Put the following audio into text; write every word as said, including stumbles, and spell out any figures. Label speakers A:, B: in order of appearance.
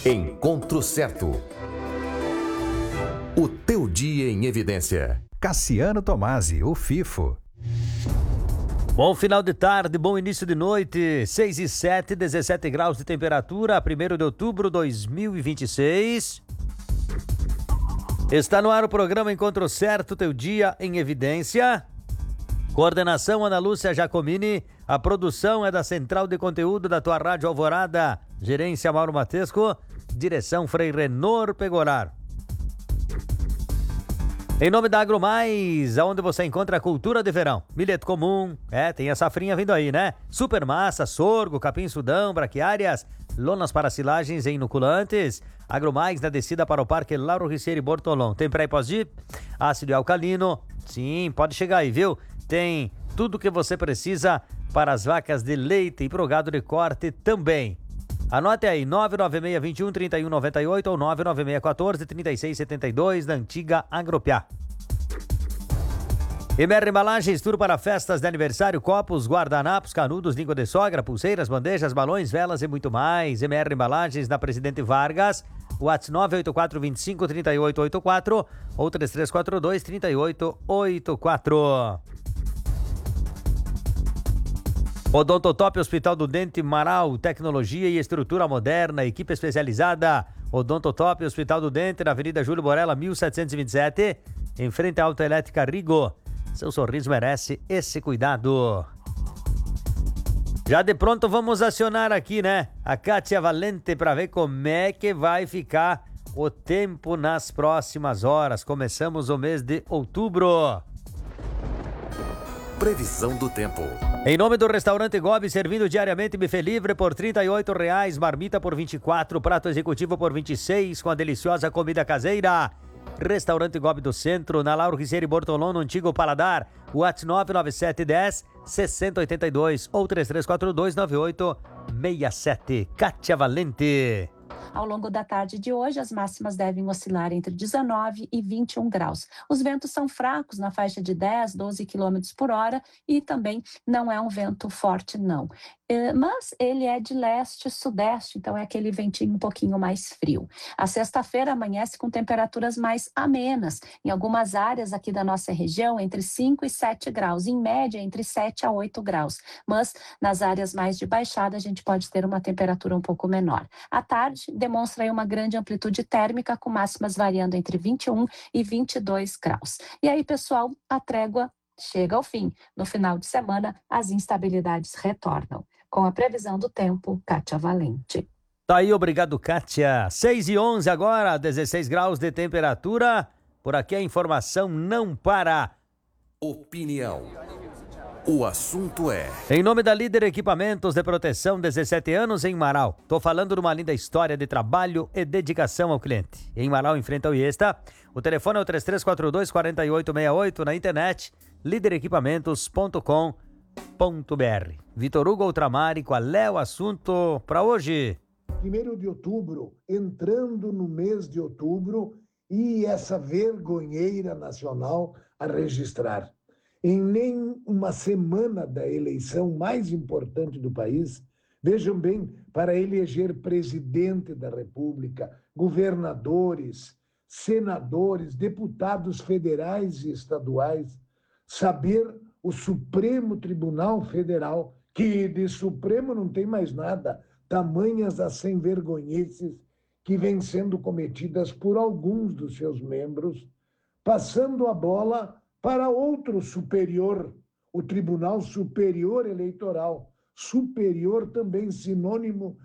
A: Encontro Certo. O teu dia em evidência.
B: Cassiano Tomasi, o FIFO.
C: Bom final de tarde, bom início de noite, seis e sete, dezessete graus de temperatura, primeiro de outubro de dois mil e vinte e seis. Está no ar o programa Encontro Certo, teu dia em evidência. Coordenação Ana Lúcia Giacomini, a produção é da Central de Conteúdo da tua Rádio Alvorada, gerência Mauro Matesco, direção Frei Renor Pegorar. Em nome da AgroMais, onde você encontra a cultura de verão. Milheto comum, é, tem a safrinha vindo aí, né? Supermassa, sorgo, capim-sudão, braquiárias, lonas para silagens e inoculantes. AgroMais na descida para o Parque Lauro Ricieri Bortolão. Tem pré e pós-dip, ácido e alcalino. Sim, pode chegar aí, viu? Tem tudo o que você precisa para as vacas de leite e pro gado de corte também. Anote aí, nove nove seis, dois um, três um nove oito ou nove nove seis, um quatro, três seis sete dois da antiga Agropiá. M R Embalagens, tudo para festas de aniversário, copos, guardanapos, canudos, língua de sogra, pulseiras, bandejas, balões, velas e muito mais. M R Embalagens na Presidente Vargas, WhatsApp nove oito quatro dois cinco, três oito oito quatro ou três três quatro dois, três oito oito quatro. Odontotop Hospital do Dente Marau, tecnologia e estrutura moderna, equipe especializada. Odontotop Hospital do Dente, na Avenida Júlio Borella, mil setecentos e vinte e sete, em frente à Autoelétrica Rigo. Seu sorriso merece esse cuidado. Já de pronto vamos acionar aqui, né? A Kátia Valente para ver como é que vai ficar o tempo nas próximas horas. Começamos o mês de outubro.
A: Previsão do tempo.
C: Em nome do Restaurante Gobi, servindo diariamente buffet livre por trinta e oito reais, marmita por vinte e quatro, prato executivo por vinte e seis, com a deliciosa comida caseira. Restaurante Gobi do Centro, na Lauro Ricieri Bortolão, no antigo Paladar. WhatsApp nove nove sete um zero, seis zero oito dois ou três três quatro dois, nove oito seis sete. Kátia Valente.
D: Ao longo da tarde de hoje, as máximas devem oscilar entre dezenove e vinte e um graus. Os ventos são fracos, na faixa de dez, doze quilômetros por hora, e também não é um vento forte, não. Mas ele é de leste-sudeste, então é aquele ventinho um pouquinho mais frio. A sexta-feira amanhece com temperaturas mais amenas. Em algumas áreas aqui da nossa região, entre cinco e sete graus. Em média, entre sete a oito graus. Mas nas áreas mais de baixada, a gente pode ter uma temperatura um pouco menor. À tarde, demonstra aí uma grande amplitude térmica, com máximas variando entre vinte e um e vinte e dois graus. E aí, pessoal, a trégua chega ao fim. No final de semana, as instabilidades retornam. Com a previsão do tempo, Kátia Valente.
C: Tá aí, obrigado, Kátia. seis e onze agora, dezesseis graus de temperatura. Por aqui a informação não para.
A: Opinião. O assunto é...
C: Em nome da Líder Equipamentos de Proteção, dezessete anos em Marau. Tô falando de uma linda história de trabalho e dedicação ao cliente. Em Marau, em frente ao Iesta. O telefone é o três três quatro dois, quatro oito seis oito. Na internet, líder equipamentos ponto com ponto b r. Vitor Hugo Ultramari, qual é o assunto para hoje?
E: primeiro de outubro, entrando no mês de outubro, e essa vergonheira nacional a registrar. Em nem uma semana da eleição mais importante do país, vejam bem, para eleger presidente da República, governadores, senadores, deputados federais e estaduais, saber o Supremo Tribunal Federal, que de Supremo não tem mais nada, tamanhas as sem-vergonhices que vêm sendo cometidas por alguns dos seus membros, passando a bola para outro superior, o Tribunal Superior Eleitoral, superior também sinônimo